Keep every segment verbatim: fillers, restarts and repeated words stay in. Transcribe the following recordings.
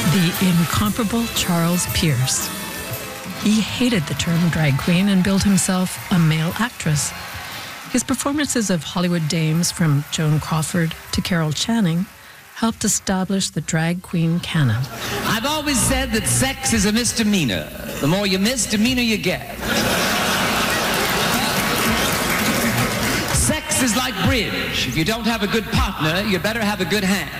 the incomparable Charles Pierce. He hated the term drag queen and billed himself a male actress. His performances of Hollywood dames from Joan Crawford to Carol Channing helped establish the drag queen canon. I've always said that sex is a misdemeanor. The more you misdemeanor you get. Sex is like bridge. If you don't have a good partner, you better have a good hand.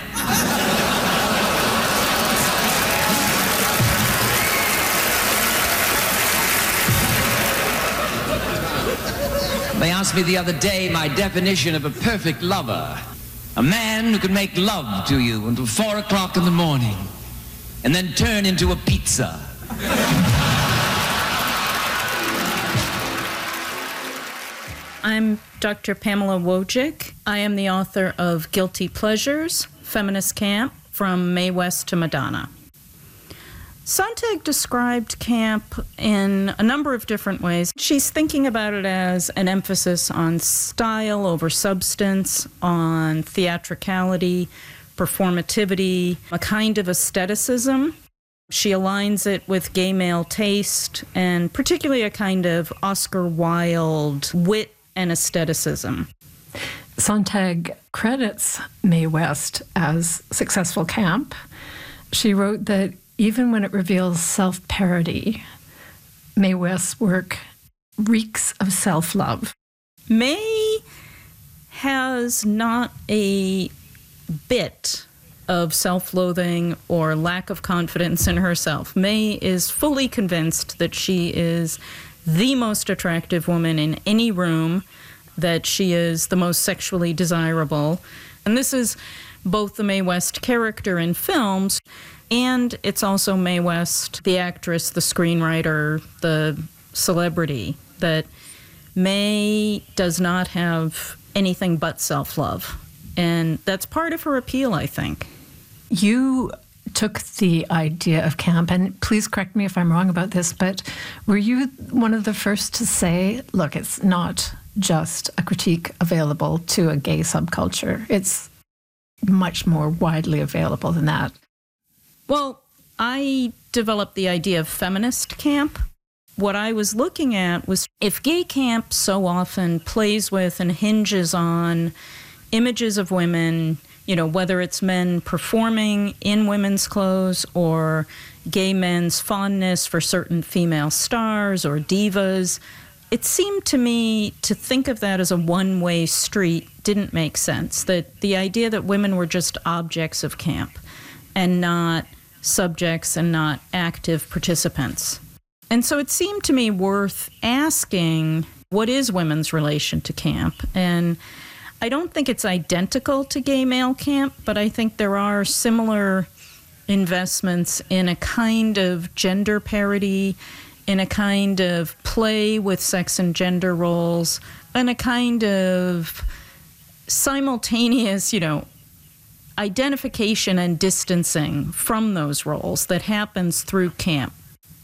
They asked me the other day my definition of a perfect lover. A man who can make love to you until four o'clock in the morning and then turn into a pizza. I'm Doctor Pamela Wojcik. I am the author of Guilty Pleasures, Feminist Camp, From Mae West to Madonna. Sontag described camp in a number of different ways. She's thinking about it as an emphasis on style over substance, on theatricality, performativity, a kind of aestheticism. She aligns it with gay male taste, and particularly a kind of Oscar Wilde wit and aestheticism. Sontag credits Mae West as successful camp. She wrote that even when it reveals self-parody, Mae West's work reeks of self-love. Mae has not a bit of self-loathing or lack of confidence in herself. Mae is fully convinced that she is the most attractive woman in any room, that she is the most sexually desirable. And this is both the Mae West character in films, and it's also Mae West, the actress, the screenwriter, the celebrity, that Mae does not have anything but self-love. And that's part of her appeal, I think. You took the idea of camp, and please correct me if I'm wrong about this, but were you one of the first to say, look, it's not just a critique available to a gay subculture. It's much more widely available than that. Well, I developed the idea of feminist camp. What I was looking at was if gay camp so often plays with and hinges on images of women, you know, whether it's men performing in women's clothes or gay men's fondness for certain female stars or divas, it seemed to me to think of that as a one-way street didn't make sense. That the idea that women were just objects of camp and not subjects and not active participants. And so it seemed to me worth asking, what is women's relation to camp? And I don't think it's identical to gay male camp, but I think there are similar investments in a kind of gender parody, in a kind of play with sex and gender roles, and a kind of simultaneous, you know, identification and distancing from those roles that happens through camp.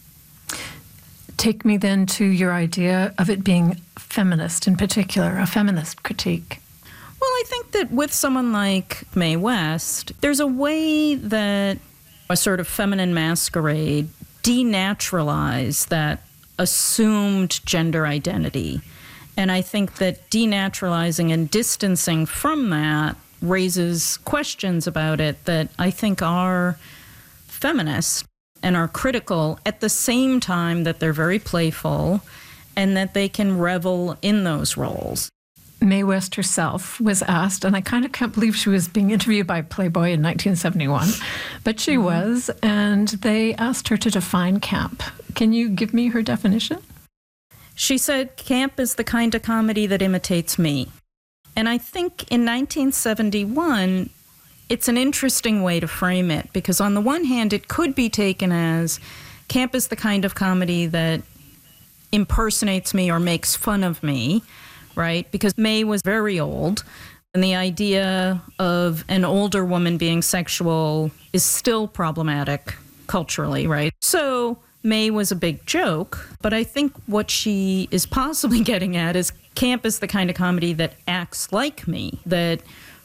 Take me then to your idea of it being feminist in particular, a feminist critique. Well, I think that with someone like Mae West, there's a way that a sort of feminine masquerade denaturalize that assumed gender identity. And I think that denaturalizing and distancing from that raises questions about it that I think are feminist and are critical at the same time that they're very playful and that they can revel in those roles. Mae West herself was asked, and I kind of can't believe she was being interviewed by Playboy in nineteen seventy-one, but she mm-hmm. was, and they asked her to define camp. Can you give me her definition? She said, camp is the kind of comedy that imitates me. And I think in nineteen seventy-one, it's an interesting way to frame it, because on the one hand, it could be taken as camp is the kind of comedy that impersonates me or makes fun of me, right? Because Mae was very old, and the idea of an older woman being sexual is still problematic culturally, right? So Mae was a big joke, but I think what she is possibly getting at is camp is the kind of comedy that acts like me, that